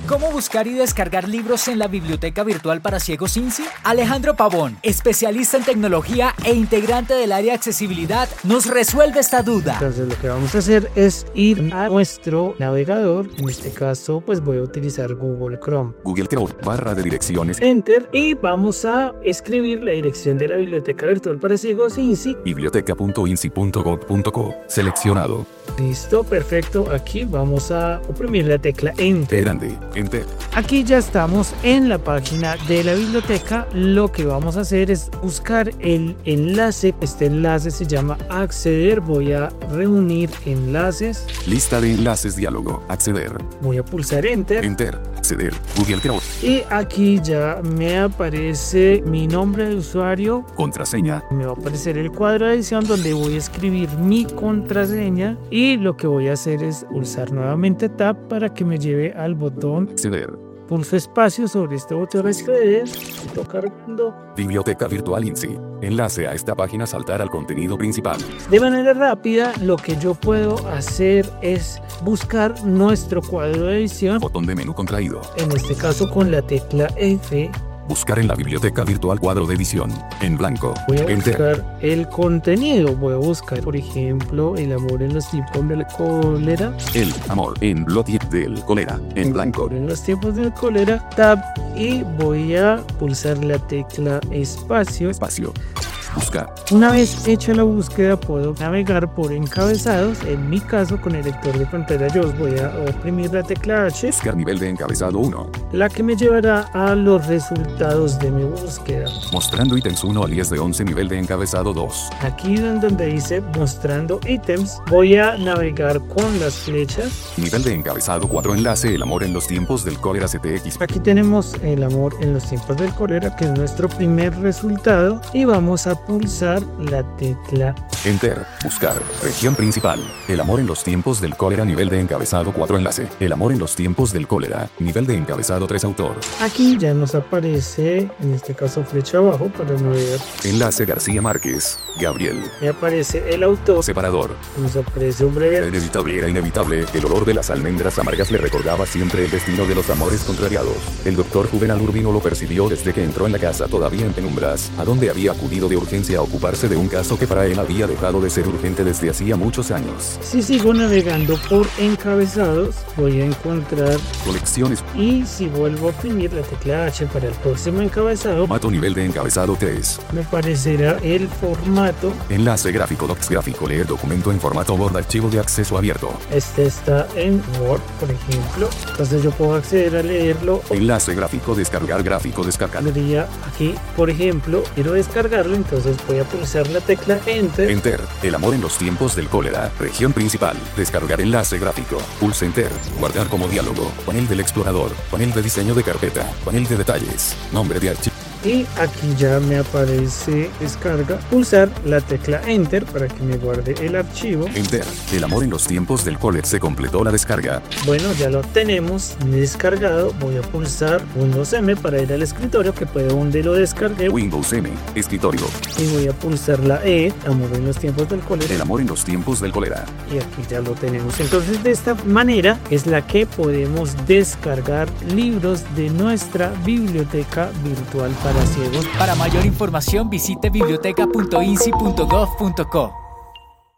¿Cómo buscar y descargar libros en la biblioteca virtual para ciegos INSI? Alejandro Pavón, especialista en tecnología e integrante del área de accesibilidad, nos resuelve esta duda. Entonces lo que vamos a hacer es ir a nuestro navegador. En este caso pues voy a utilizar Google Chrome. Google Chrome, barra de direcciones. Enter y vamos a escribir la dirección de la biblioteca virtual para ciegos INSI. Biblioteca.insi.gov.co. Seleccionado. Listo, perfecto. Aquí vamos a oprimir la tecla Enter. Grande. Enter. Aquí ya estamos en la página de la biblioteca. Lo que vamos a hacer es buscar el enlace. Este enlace se llama acceder. Voy a reunir enlaces. Lista de enlaces diálogo. Acceder. Voy a pulsar Enter. Enter. Acceder. Google Chrome. Y aquí ya me aparece mi nombre de usuario. Contraseña. Me va a aparecer el cuadro de edición donde voy a escribir mi contraseña. Y lo que voy a hacer es pulsar nuevamente Tab para que me lleve al botón Acceder. Pulso espacio sobre este botón acceder. Estoy cargando. Biblioteca Virtual INSI. Enlace a esta página. Saltar al contenido principal. De manera rápida, lo que yo puedo hacer es buscar nuestro cuadro de edición. Botón de menú contraído. En este caso con la tecla F. Buscar en la biblioteca virtual cuadro de edición. En blanco. Voy a Enter. buscar el contenido. Voy a buscar, por ejemplo, el amor en los tiempos del cólera. El amor en los tiempos del cólera. En blanco. En los tiempos del cólera. Tab. Y voy a pulsar la tecla espacio. Espacio. Buscar. Una vez hecha la búsqueda puedo navegar por encabezados. En mi caso con el lector de pantalla yo voy a oprimir la tecla H, Buscar nivel de encabezado 1. la que me llevará a los resultados de mi búsqueda. Mostrando ítems 1 al 10 de 11 nivel de encabezado 2. Aquí donde dice mostrando ítems voy a navegar con las flechas. Nivel de encabezado 4 enlace el amor en los tiempos del cólera CTX. Aquí tenemos el amor en los tiempos del cólera, que es nuestro primer resultado, y vamos a pulsar la tecla Enter. Buscar. Región principal. El amor en los tiempos del cólera nivel de encabezado 4 enlace. El amor en los tiempos del cólera. Nivel de encabezado 3 autor. Aquí ya nos aparece, en este caso flecha abajo para navegar. Enlace García Márquez. Gabriel. Me aparece el autor, Separador. nos aparece un breve. Era inevitable. El olor de las almendras amargas le recordaba siempre el destino de los amores contrariados. El doctor Juvenal Urbino lo percibió desde que entró en la casa todavía en penumbras, a donde había acudido de urgencia a ocuparse de un caso que para él había dejado de ser urgente desde hacía muchos años. Si sigo navegando por encabezados, voy a encontrar, Colecciones. y si vuelvo a oprimir la tecla H para el próximo encabezado, Formato nivel de encabezado 3. me aparecerá el formato. Enlace gráfico docs gráfico leer documento en formato Word archivo de acceso abierto. Este está en Word, por ejemplo. Entonces yo puedo acceder a leerlo. Enlace gráfico descargar gráfico descargar. Diría aquí, por ejemplo, quiero descargarlo, entonces voy a pulsar la tecla Enter. Enter. El amor en los tiempos del cólera. Región principal. Descargar enlace gráfico. Pulse Enter. Guardar como diálogo. Panel del explorador. Panel de diseño de carpeta. Panel de detalles. Nombre de archivo. Y aquí ya me aparece descarga. Pulsar la tecla Enter para que me guarde el archivo. Enter. El amor en los tiempos del cólera. Se completó la descarga. Bueno, ya lo tenemos descargado. Voy a pulsar Windows M para ir al escritorio, que fue donde lo descargué. Windows M. Escritorio. Y voy a pulsar la E, amor en los tiempos del cólera. El amor en los tiempos del cólera. Y aquí ya lo tenemos. Entonces de esta manera es la que podemos descargar libros de nuestra biblioteca virtual para ciegos. Para mayor información visite biblioteca.insi.gov.co.